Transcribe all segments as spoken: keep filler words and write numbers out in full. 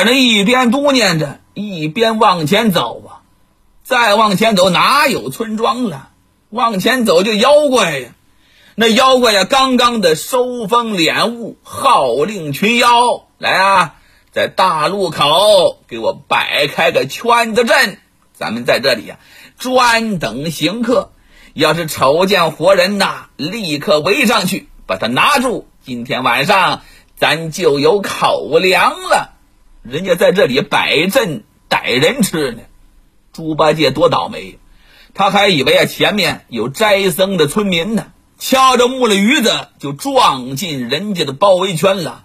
反正一边嘟囔着一边往前走啊。再往前走哪有村庄了，往前走就妖怪呀。那妖怪呀刚刚的收风敛雾，号令群妖来啊，在大路口给我摆开个圈子阵，咱们在这里呀专等行客，要是瞅见活人呐，立刻围上去把他拿住，今天晚上咱就有口粮了。人家在这里摆阵逮人吃呢。猪八戒多倒霉，他还以为啊前面有斋僧的村民呢，敲着木了鱼子就撞进人家的包围圈了。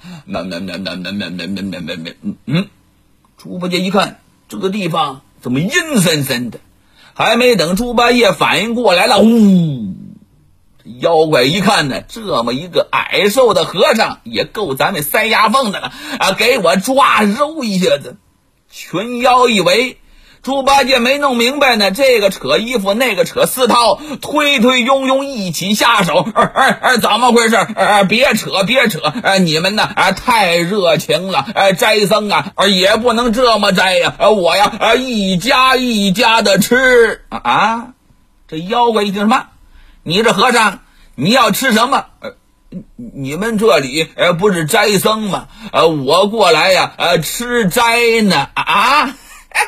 嗯，猪八戒一看这个地方怎么阴森森的，还没等猪八戒反应过来了，呜！妖怪一看呢，这么一个矮瘦的和尚也够咱们塞牙缝的了啊！给我抓揉一下子。群妖以为猪八戒没弄明白呢，这个扯衣服那个扯丝绦，推推拥拥一起下手。呃呃呃、怎么回事？呃、别扯别扯、呃、你们呢、呃、太热情了。呃、斋僧啊、呃、也不能这么斋呀、呃、我呀、呃、一家一家的吃啊。这妖怪一听什么？你这和尚你要吃什么？呃你们这里呃不是斋僧吗？呃我过来呀呃吃斋呢啊。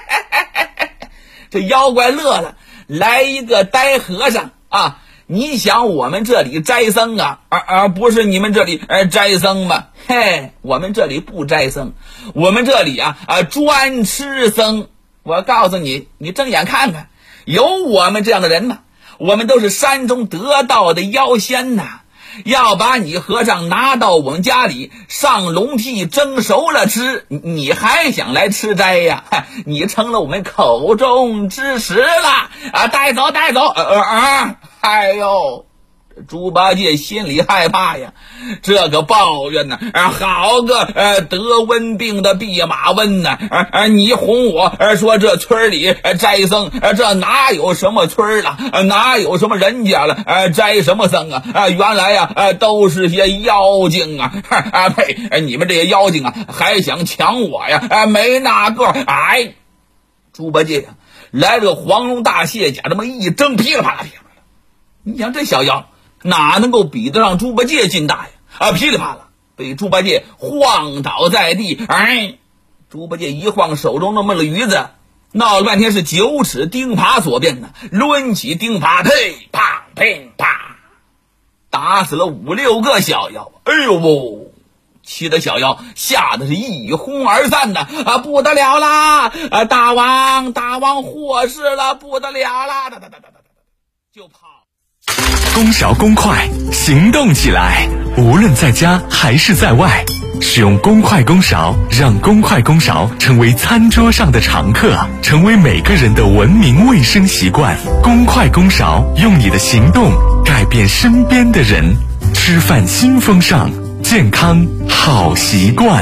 这妖怪乐了，来一个呆和尚啊！你想我们这里斋僧啊，而、啊、而不是你们这里呃斋僧吗？嘿，我们这里不斋僧，我们这里啊啊专吃僧。我告诉你，你睁眼看看，有我们这样的人吗？我们都是山中得道的妖仙呐。要把你和尚拿到我们家里上笼屉蒸熟了吃，你还想来吃斋呀？你成了我们口中之食了啊！带走带走！呃呃啊！哎呦，猪八戒心里害怕呀，这个抱怨呢，啊，好个呃得瘟病的弼马温呢！啊啊，你哄我、啊、说这村里、啊、斋僧、啊，这哪有什么村了、啊？哪有什么人家了？啊，斋什么僧啊？啊，原来呀、啊，都是些妖精啊！啊呸！你们这些妖精啊，还想抢我呀？啊，没那个！哎，猪八戒呀，来个黄龙大卸甲，这么一扔，噼里啪啦噼里啪啦，你想这小妖哪能够比得上猪八戒劲大呀？啊，噼里啪啦，被猪八戒晃倒在地。哎，猪八戒一晃手中那么了鱼子，闹了半天是九齿钉耙所变呢，抡起钉耙，呸啪呸啪，打死了五六个小妖。哎呦不！气得小妖吓得是一哄而散呢。啊，不得了啦！啊，大王大王祸事了，不得了啦！哒哒哒哒哒，就跑。 公勺公筷，行动起来！无论在家还是在外，使用公筷公勺，让公筷公勺成为餐桌上的常客，成为每个人的文明卫生习惯。公筷公勺，用你的行动改变身边的人。吃饭新风尚，健康好习惯。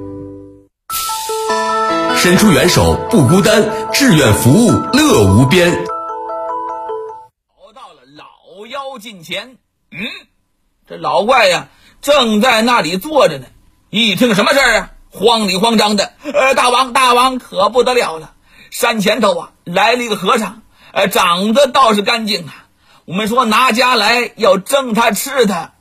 伸出援手不孤单，志愿服务乐无边。 妖近前，嗯，这老怪呀正在那里坐着呢，一听什么事儿啊，慌里慌张的。呃，大王大王可不得了了，山前头啊来了一个和尚，呃，长得倒是干净啊。我们说拿家来要蒸他吃他，